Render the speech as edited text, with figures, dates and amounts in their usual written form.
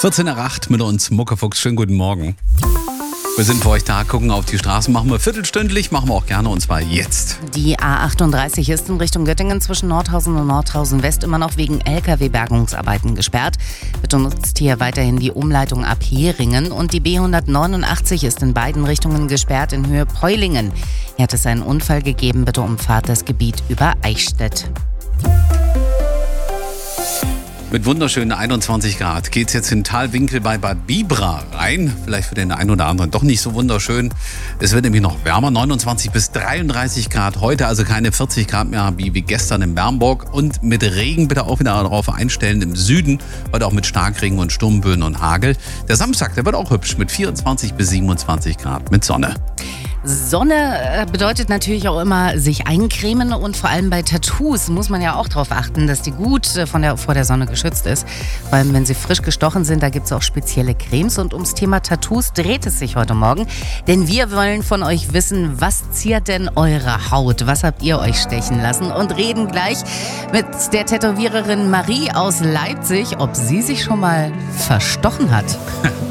14 nach 8 mit uns, Muckefuchs. Schönen guten Morgen. Wir sind für euch da, gucken auf die Straßen, machen wir viertelstündlich, machen wir auch gerne und zwar jetzt. Die A38 ist in Richtung Göttingen zwischen Nordhausen und Nordhausen West immer noch wegen Lkw-Bergungsarbeiten gesperrt. Benutzt hier weiterhin die Umleitung ab Heringen und die B189 ist in beiden Richtungen gesperrt in Höhe Peulingen. Hier hat es einen Unfall gegeben, bitte umfahrt das Gebiet über Eichstätt. Mit wunderschönen 21 Grad geht's jetzt in Talwinkel bei Bad Bibra rein. Vielleicht für den einen oder anderen doch nicht so wunderschön. Es wird nämlich noch wärmer, 29 bis 33 Grad. Heute also keine 40 Grad mehr wie gestern in Bernburg. Und mit Regen bitte auch wieder darauf einstellen im Süden. Heute auch mit Starkregen und Sturmböen und Hagel. Der Samstag, der wird auch hübsch mit 24 bis 27 Grad mit Sonne. Sonne bedeutet natürlich auch immer sich eincremen und vor allem bei Tattoos muss man ja auch darauf achten, dass die gut vor der Sonne geschützt ist. Vor allem, wenn sie frisch gestochen sind, da gibt es auch spezielle Cremes. Und ums Thema Tattoos dreht es sich heute Morgen. Denn wir wollen von euch wissen, was ziert denn eure Haut? Was habt ihr euch stechen lassen? Und reden gleich mit der Tätowiererin Marie aus Leipzig, ob sie sich schon mal verstochen hat.